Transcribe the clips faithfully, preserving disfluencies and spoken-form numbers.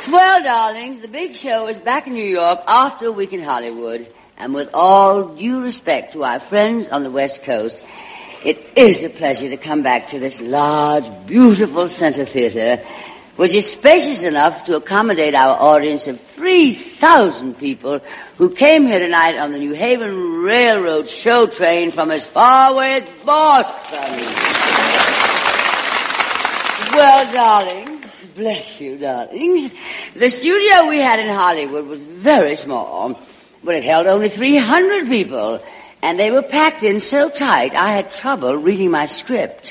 Well, darlings, the big show is back in New York after a week in Hollywood. And with all due respect to our friends on the West Coast, it is a pleasure to come back to this large, beautiful center theater, which is spacious enough to accommodate our audience of three thousand people who came here tonight on the New Haven Railroad show train from as far away as Boston. Well, darlings, bless you, darlings, the studio we had in Hollywood was very small, but it held only three hundred people, and they were packed in so tight I had trouble reading my script.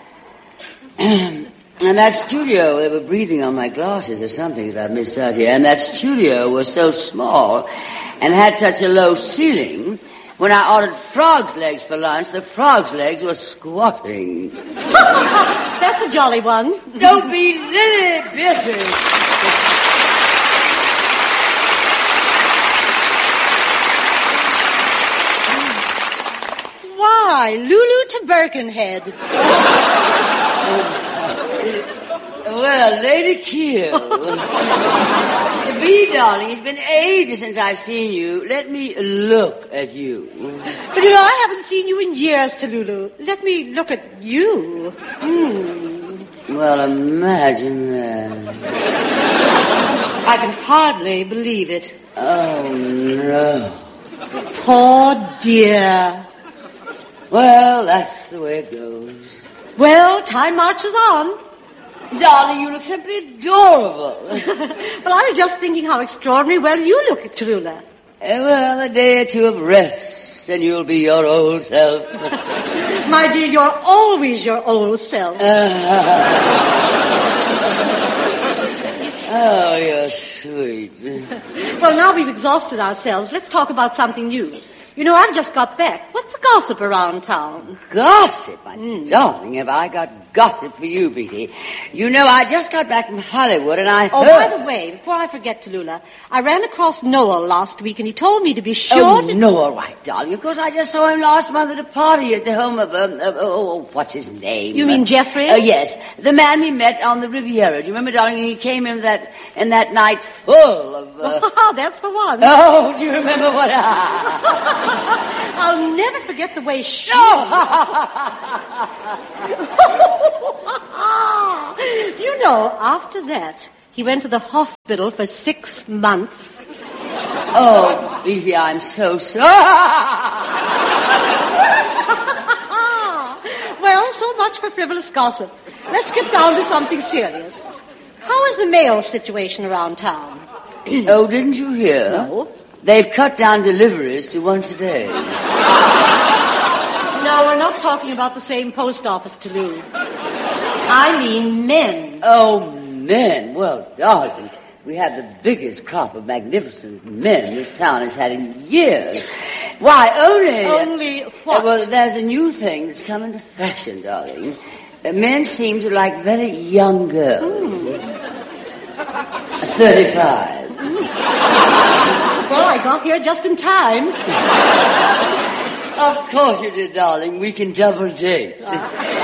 And that studio, they were breathing on my glasses or something that I missed out here, and that studio was so small and had such a low ceiling, when I ordered frog's legs for lunch, the frog's legs were squatting. That's a jolly one. Don't be lily bitty. Why, Lulu to Birkenhead. Well, Lady Kiel. Bee, darling, it's been ages since I've seen you. Let me look at you. But, you know, I haven't seen you in years, Tallulah. Let me look at you. Hmm. Well, imagine that. I can hardly believe it. Oh, no. Poor dear. Well, that's the way it goes. Well, time marches on. Darling, you look simply adorable. Well, I was just thinking how extraordinary well you look, Tallulah. Uh, well, a day or two of rest, and you'll be your old self. My dear, you're always your old self. Oh, you're sweet. Well, now we've exhausted ourselves. Let's talk about something new. You know, I've just got back. What's the gossip around town? Gossip? My Mm. darling, have I got gossip for you, Beatty. You know, I just got back from Hollywood, and I Oh, heard... by the way, before I forget, Tallulah, I ran across Noel last week, and he told me to be sure Oh, to... no, all right, darling. Of course, I just saw him last month at a party at the home of, um, of oh, what's his name? You mean Jeffrey? Oh, yes. The man we met on the Riviera. Do you remember, darling, he came in that, in that night full of... Uh... Oh, that's the one. Oh, do you remember what I... I'll never forget the way she... No! Do you know, after that, he went to the hospital for six months. Oh, Beefy, I'm so sorry. Well, so much for frivolous gossip. Let's get down to something serious. How is the mail situation around town? Oh, didn't you hear? No. They've cut down deliveries to once a day. No, we're not talking about the same post office, Tallulah. I mean men. Oh, men. Well, darling, we have the biggest crop of magnificent men this town has had in years. Why, only... Only what? Uh, well, there's a new thing that's come into fashion, darling. Uh, men seem to like very young girls. Mm. thirty-five. Well, I got here just in time. Of course you did, darling. We can double date. Uh.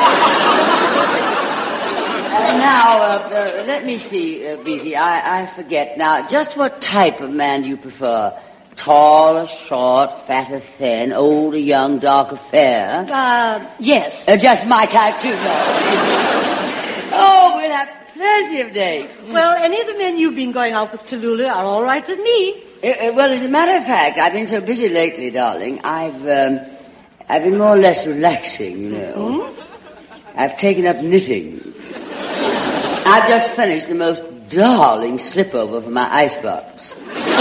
Uh, now, uh, uh, let me see, uh, Beatty. I, I forget. Now, just what type of man do you prefer? Tall or short, fat or thin, old or young, dark or fair? Uh, yes. Uh, just my type, too, darling. Oh, we'll have plenty of dates. Well, any of the men you've been going out with, Tallulah, are all right with me. Uh, uh, well, as a matter of fact, I've been so busy lately, darling, I've, um, I've been more or less relaxing, you know. Hmm? I've taken up knitting. I've just finished the most darling slipover for my icebox.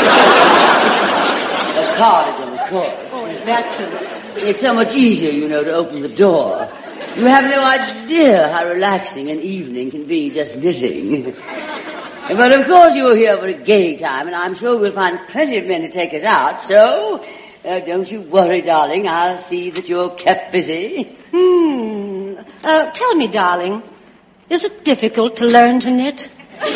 A cardigan, of course. Oh, that too. It's so much easier, you know, to open the door. You have no idea how relaxing an evening can be just knitting. But of course you're here for a gay time, and I'm sure we'll find plenty of men to take us out, so uh, don't you worry, darling. I'll see that you're kept busy. Hmm. Uh, tell me, darling, is it difficult to learn to knit?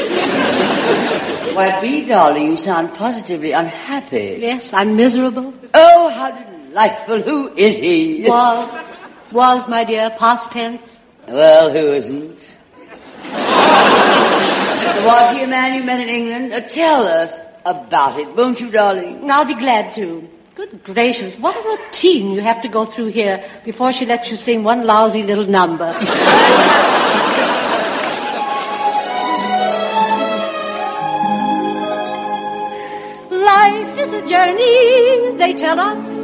Why, Bee, darling, you sound positively unhappy. Yes, I'm miserable. Oh, how delightful. Who is he? Was. Was, my dear, past tense. Well, who isn't? Was he a man you met in England? Uh, tell us about it, won't you, darling? I'll be glad to. Good gracious, what a routine you have to go through here before she lets you sing one lousy little number. Life is a journey, they tell us.